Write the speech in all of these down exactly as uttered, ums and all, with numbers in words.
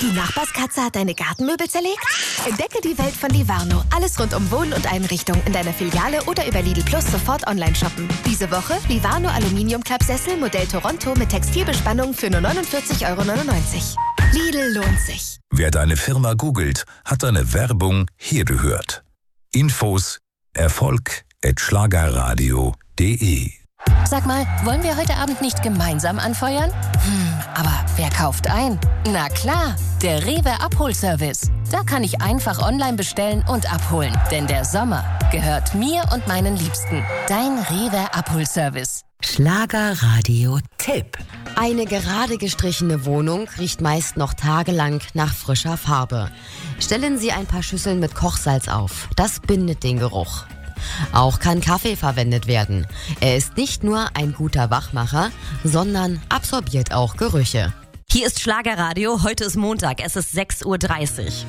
Die Nachbarskatze hat deine Gartenmöbel zerlegt? Entdecke die Welt von Livarno. Alles rund um Wohnen und Einrichtung in deiner Filiale oder über Lidl Plus sofort online shoppen. Diese Woche Livarno Aluminium-Klappsessel Modell Toronto mit Textilbespannung für nur neunundvierzig Euro neunundneunzig. Lidl lohnt sich. Wer deine Firma googelt, hat deine Werbung hier gehört. Infos erfolg at schlagerradio punkt de. Sag mal, wollen wir heute Abend nicht gemeinsam anfeuern? Hm, aber wer kauft ein? Na klar, der Rewe Abholservice. Da kann ich einfach online bestellen und abholen. Denn der Sommer gehört mir und meinen Liebsten. Dein Rewe Abholservice. Schlagerradio-Tipp. Eine gerade gestrichene Wohnung riecht meist noch tagelang nach frischer Farbe. Stellen Sie ein paar Schüsseln mit Kochsalz auf. Das bindet den Geruch. Auch kann Kaffee verwendet werden. Er ist nicht nur ein guter Wachmacher, sondern absorbiert auch Gerüche. Hier ist Schlagerradio. Heute ist Montag. Es ist sechs Uhr dreißig.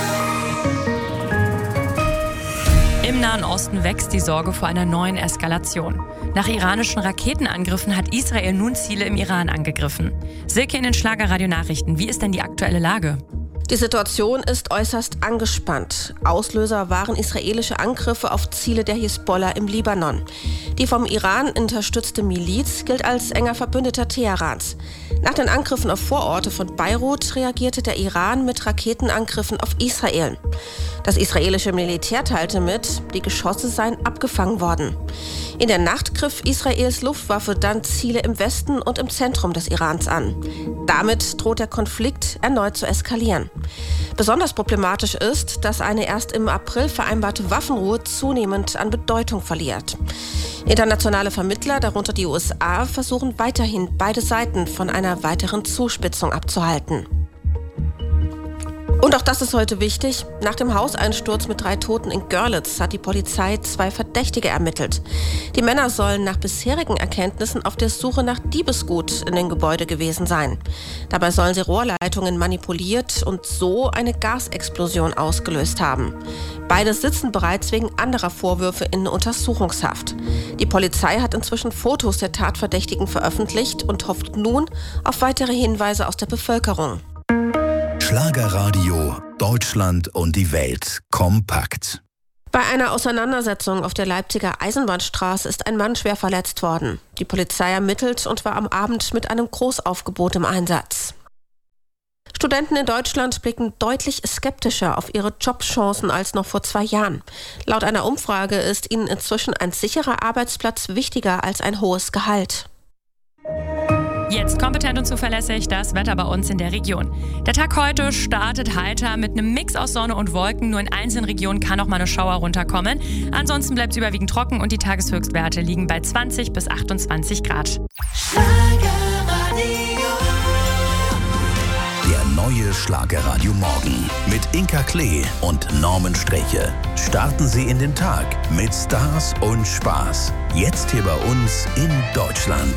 Im Nahen Osten wächst die Sorge vor einer neuen Eskalation. Nach iranischen Raketenangriffen hat Israel nun Ziele im Iran angegriffen. Silke in den Schlagerradio-Nachrichten. Wie ist denn die aktuelle Lage? Die Situation ist äußerst angespannt. Auslöser waren israelische Angriffe auf Ziele der Hisbollah im Libanon. Die vom Iran unterstützte Miliz gilt als enger Verbündeter Teherans. Nach den Angriffen auf Vororte von Beirut reagierte der Iran mit Raketenangriffen auf Israel. Das israelische Militär teilte mit, die Geschosse seien abgefangen worden. In der Nacht griff Israels Luftwaffe dann Ziele im Westen und im Zentrum des Irans an. Damit droht der Konflikt erneut zu eskalieren. Besonders problematisch ist, dass eine erst im April vereinbarte Waffenruhe zunehmend an Bedeutung verliert. Internationale Vermittler, darunter die U S A, versuchen weiterhin, beide Seiten von einer weiteren Zuspitzung abzuhalten. Und auch das ist heute wichtig. Nach dem Hauseinsturz mit drei Toten in Görlitz hat die Polizei zwei Verdächtige ermittelt. Die Männer sollen nach bisherigen Erkenntnissen auf der Suche nach Diebesgut in den Gebäude gewesen sein. Dabei sollen sie Rohrleitungen manipuliert und so eine Gasexplosion ausgelöst haben. Beide sitzen bereits wegen anderer Vorwürfe in Untersuchungshaft. Die Polizei hat inzwischen Fotos der Tatverdächtigen veröffentlicht und hofft nun auf weitere Hinweise aus der Bevölkerung. Schlagerradio, Deutschland und die Welt kompakt. Bei einer Auseinandersetzung auf der Leipziger Eisenbahnstraße ist ein Mann schwer verletzt worden. Die Polizei ermittelt und war am Abend mit einem Großaufgebot im Einsatz. Studenten in Deutschland blicken deutlich skeptischer auf ihre Jobchancen als noch vor zwei Jahren. Laut einer Umfrage ist ihnen inzwischen ein sicherer Arbeitsplatz wichtiger als ein hohes Gehalt. Jetzt kompetent und zuverlässig das Wetter bei uns in der Region. Der Tag heute startet heiter mit einem Mix aus Sonne und Wolken. Nur in einzelnen Regionen kann auch mal eine Schauer runterkommen. Ansonsten bleibt es überwiegend trocken und die Tageshöchstwerte liegen bei zwanzig bis achtundzwanzig Grad. Der neue Schlagerradio Morgen mit Inka Klee und Norman Streche. Starten Sie in den Tag mit Stars und Spaß. Jetzt hier bei uns in Deutschland.